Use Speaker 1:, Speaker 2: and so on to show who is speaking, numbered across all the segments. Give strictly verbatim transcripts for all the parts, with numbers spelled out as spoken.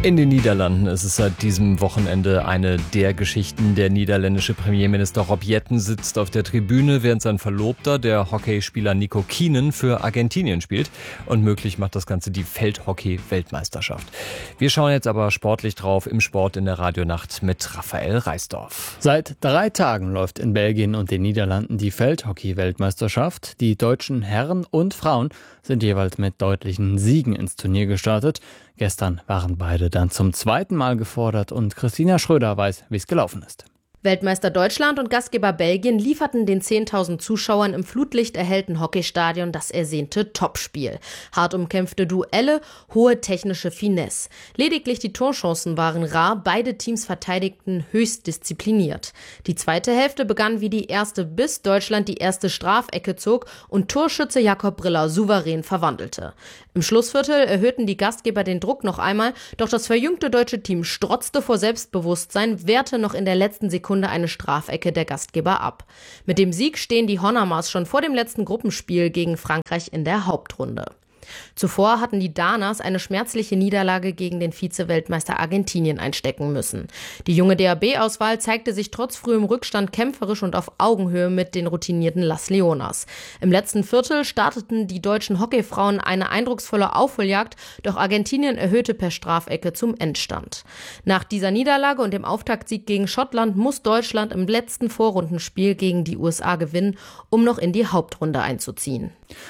Speaker 1: In den Niederlanden ist es seit diesem Wochenende eine der Geschichten. Der niederländische Premierminister Rob Jetten sitzt auf der Tribüne, während sein Verlobter, der Hockeyspieler Nico Keenan, für Argentinien spielt. Und möglich macht das Ganze die Feldhockey-Weltmeisterschaft. Wir schauen jetzt aber sportlich drauf im Sport in der Radionacht mit Raphael Reisdorf.
Speaker 2: Seit drei Tagen läuft in Belgien und den Niederlanden die Feldhockey-Weltmeisterschaft. Die deutschen Herren und Frauen sind jeweils mit deutlichen Siegen ins Turnier gestartet. Gestern waren beide dann zum zweiten Mal gefordert und Christina Schröder weiß, wie es gelaufen ist.
Speaker 3: Weltmeister Deutschland und Gastgeber Belgien lieferten den zehntausend Zuschauern im flutlichterhellten Hockeystadion das ersehnte Topspiel. Hart umkämpfte Duelle, hohe technische Finesse. Lediglich die Torchancen waren rar, beide Teams verteidigten höchst diszipliniert. Die zweite Hälfte begann wie die erste, bis Deutschland die erste Strafecke zog und Torschütze Jakob Briller souverän verwandelte. Im Schlussviertel erhöhten die Gastgeber den Druck noch einmal, doch das verjüngte deutsche Team strotzte vor Selbstbewusstsein, wehrte noch in der letzten Sekunde eine Strafecke der Gastgeber ab. Mit dem Sieg stehen die Honamars schon vor dem letzten Gruppenspiel gegen Frankreich in der Hauptrunde. Zuvor hatten die Danas eine schmerzliche Niederlage gegen den Vize-Weltmeister Argentinien einstecken müssen. Die junge D A B-Auswahl zeigte sich trotz frühem Rückstand kämpferisch und auf Augenhöhe mit den routinierten Las Leonas. Im letzten Viertel starteten die deutschen Hockeyfrauen eine eindrucksvolle Aufholjagd, doch Argentinien erhöhte per Strafecke zum Endstand. Nach dieser Niederlage und dem Auftaktsieg gegen Schottland muss Deutschland im letzten Vorrundenspiel gegen die U S A gewinnen, um noch in die Hauptrunde einzuziehen.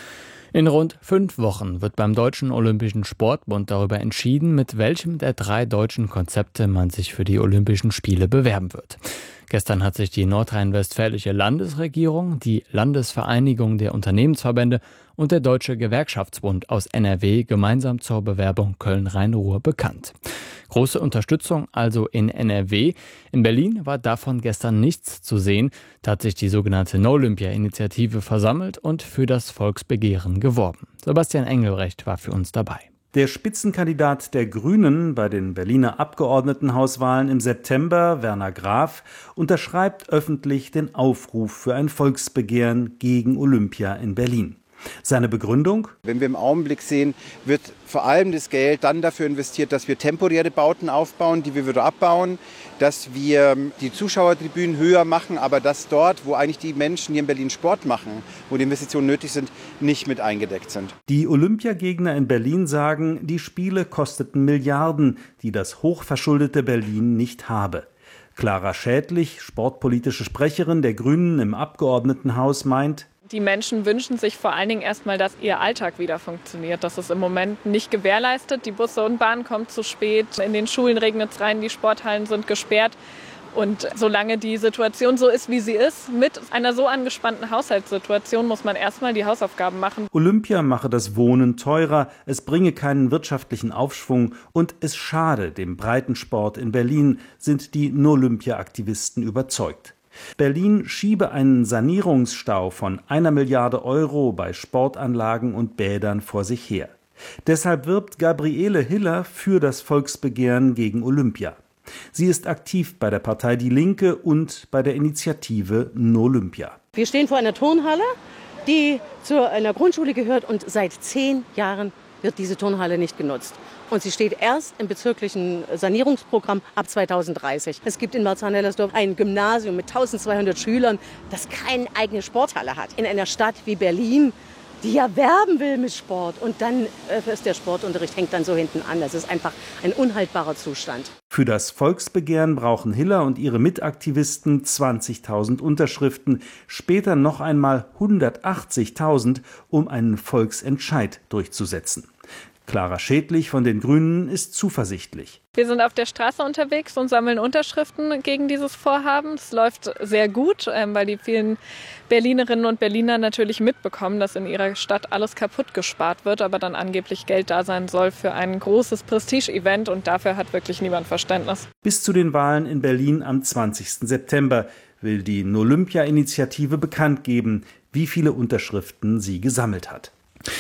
Speaker 2: In rund fünf Wochen wird beim Deutschen Olympischen Sportbund darüber entschieden, mit welchem der drei deutschen Konzepte man sich für die Olympischen Spiele bewerben wird. Gestern hat sich die nordrhein-westfälische Landesregierung, die Landesvereinigung der Unternehmensverbände und der Deutsche Gewerkschaftsbund aus N R W gemeinsam zur Bewerbung Köln-Rhein-Ruhr bekannt. Große Unterstützung also in N R W. In Berlin war davon gestern nichts zu sehen. Da hat sich die sogenannte No-Olympia-Initiative versammelt und für das Volksbegehren geworben. Sebastian Engelbrecht war für uns dabei.
Speaker 4: Der Spitzenkandidat der Grünen bei den Berliner Abgeordnetenhauswahlen im September, Werner Graf, unterschreibt öffentlich den Aufruf für ein Volksbegehren gegen Olympia in Berlin. Seine Begründung?
Speaker 5: Wenn wir im Augenblick sehen, wird vor allem das Geld dann dafür investiert, dass wir temporäre Bauten aufbauen, die wir wieder abbauen, dass wir die Zuschauertribünen höher machen, aber dass dort, wo eigentlich die Menschen hier in Berlin Sport machen, wo die Investitionen nötig sind, nicht mit eingedeckt sind.
Speaker 4: Die Olympiagegner in Berlin sagen, die Spiele kosteten Milliarden, die das hochverschuldete Berlin nicht habe. Clara Schädlich, sportpolitische Sprecherin der Grünen im Abgeordnetenhaus, meint:
Speaker 6: Die Menschen wünschen sich vor allen Dingen erstmal, dass ihr Alltag wieder funktioniert. Das ist im Moment nicht gewährleistet. Die Busse und Bahnen kommen zu spät. In den Schulen regnet es rein, die Sporthallen sind gesperrt. Und solange die Situation so ist, wie sie ist, mit einer so angespannten Haushaltssituation, muss man erstmal die Hausaufgaben machen.
Speaker 4: Olympia mache das Wohnen teurer, es bringe keinen wirtschaftlichen Aufschwung und es schade dem Breitensport in Berlin, sind die No-Olympia-Aktivisten überzeugt. Berlin schiebe einen Sanierungsstau von einer Milliarde Euro bei Sportanlagen und Bädern vor sich her. Deshalb wirbt Gabriele Hiller für das Volksbegehren gegen Olympia. Sie ist aktiv bei der Partei Die Linke und bei der Initiative No Olympia.
Speaker 7: Wir stehen vor einer Turnhalle, die zu einer Grundschule gehört, und seit zehn Jahren wird diese Turnhalle nicht genutzt. Und sie steht erst im bezirklichen Sanierungsprogramm ab zweitausenddreißig. Es gibt in Marzahn-Hellersdorf ein Gymnasium mit eintausendzweihundert Schülern, das keine eigene Sporthalle hat. In einer Stadt wie Berlin, die ja werben will mit Sport. Und dann äh, ist der Sportunterricht, hängt dann so hinten an. Das ist einfach ein unhaltbarer Zustand.
Speaker 4: Für das Volksbegehren brauchen Hiller und ihre Mitaktivisten zwanzigtausend Unterschriften, später noch einmal hundertachtzigtausend, um einen Volksentscheid durchzusetzen. Clara Schädlich von den Grünen ist zuversichtlich.
Speaker 6: Wir sind auf der Straße unterwegs und sammeln Unterschriften gegen dieses Vorhaben. Es läuft sehr gut, weil die vielen Berlinerinnen und Berliner natürlich mitbekommen, dass in ihrer Stadt alles kaputt gespart wird, aber dann angeblich Geld da sein soll für ein großes Prestige-Event, und dafür hat wirklich niemand Verständnis.
Speaker 4: Bis zu den Wahlen in Berlin am zwanzigsten September will die No-Olympia-Initiative bekannt geben, wie viele Unterschriften sie gesammelt hat.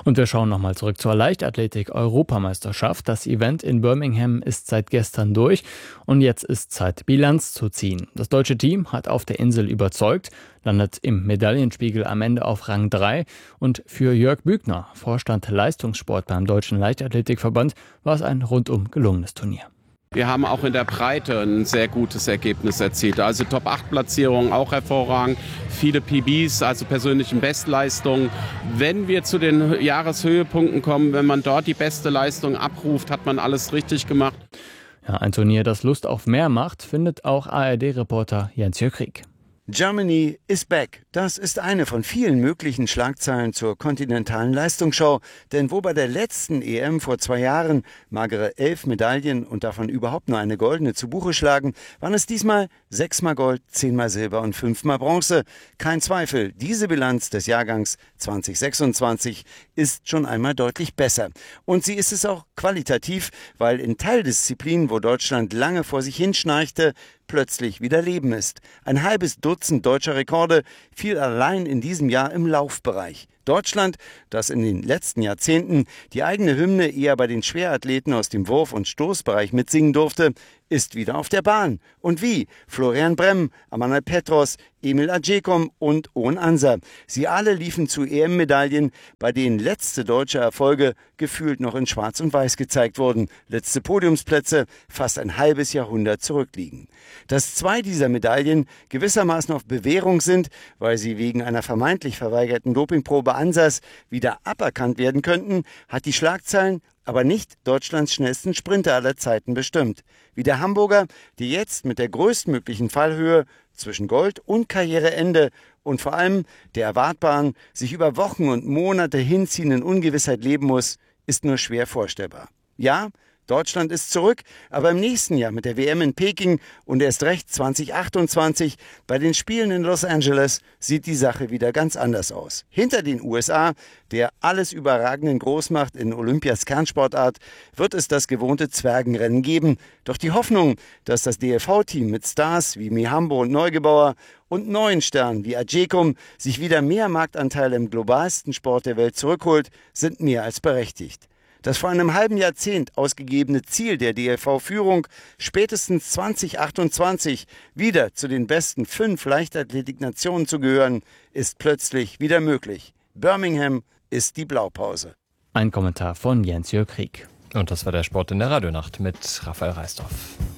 Speaker 2: Und wir schauen nochmal zurück zur Leichtathletik-Europameisterschaft. Das Event in Birmingham ist seit gestern durch und jetzt ist Zeit, Bilanz zu ziehen. Das deutsche Team hat auf der Insel überzeugt, landet im Medaillenspiegel am Ende auf Rang drei und für Jörg Bügner, Vorstand Leistungssport beim Deutschen Leichtathletikverband, war es ein rundum gelungenes Turnier.
Speaker 8: Wir haben auch in der Breite ein sehr gutes Ergebnis erzielt. Also Top acht Platzierungen auch hervorragend. Viele P Bs, also persönlichen Bestleistungen. Wenn wir zu den Jahreshöhepunkten kommen, wenn man dort die beste Leistung abruft, hat man alles richtig gemacht.
Speaker 2: Ja, ein Turnier, das Lust auf mehr macht, findet auch A R D-Reporter Jens-Jörg Krieg.
Speaker 9: Germany is back. Das ist eine von vielen möglichen Schlagzeilen zur kontinentalen Leistungsschau. Denn wo bei der letzten E M vor zwei Jahren magere elf Medaillen und davon überhaupt nur eine goldene zu Buche schlagen, waren es diesmal sechsmal Gold, zehnmal Silber und fünfmal Bronze. Kein Zweifel, diese Bilanz des Jahrgangs zwanzig sechsundzwanzig ist schon einmal deutlich besser. Und sie ist es auch qualitativ, weil in Teildisziplinen, wo Deutschland lange vor sich hinschnarchte, plötzlich wieder Leben ist. Ein halbes Dutzend deutscher Rekorde fiel allein in diesem Jahr im Laufbereich. Deutschland, das in den letzten Jahrzehnten die eigene Hymne eher bei den Schwerathleten aus dem Wurf- und Stoßbereich mitsingen durfte, ist wieder auf der Bahn. Und wie? Florian Bremm, Amanal Petros, Emil Adjekom und Owen Ansa. Sie alle liefen zu E M-Medaillen, bei denen letzte deutsche Erfolge gefühlt noch in Schwarz und Weiß gezeigt wurden. Letzte Podiumsplätze fast ein halbes Jahrhundert zurückliegen. Dass zwei dieser Medaillen gewissermaßen auf Bewährung sind, weil sie wegen einer vermeintlich verweigerten Dopingprobe Ansas wieder aberkannt werden könnten, hat die Schlagzeilen aber nicht Deutschlands schnellsten Sprinter aller Zeiten bestimmt. Wie der Hamburger, der jetzt mit der größtmöglichen Fallhöhe zwischen Gold und Karriereende und vor allem der erwartbaren, sich über Wochen und Monate hinziehenden Ungewissheit leben muss, ist nur schwer vorstellbar. Ja, Deutschland ist zurück, aber im nächsten Jahr mit der W M in Peking und erst recht zwanzig achtundzwanzig bei den Spielen in Los Angeles sieht die Sache wieder ganz anders aus. Hinter den U S A, der alles überragenden Großmacht in Olympias Kernsportart, wird es das gewohnte Zwergenrennen geben. Doch die Hoffnung, dass das D L V-Team mit Stars wie Mihambo und Neugebauer und neuen Sternen wie Adjekom sich wieder mehr Marktanteile im globalsten Sport der Welt zurückholt, sind mehr als berechtigt. Das vor einem halben Jahrzehnt ausgegebene Ziel der D L V-Führung, spätestens zwanzig achtundzwanzig wieder zu den besten fünf Leichtathletik-Nationen zu gehören, ist plötzlich wieder möglich. Birmingham ist die Blaupause.
Speaker 2: Ein Kommentar von Jens-Jörg Krieg.
Speaker 1: Und das war der Sport in der Radionacht mit Raphael Reisdorf.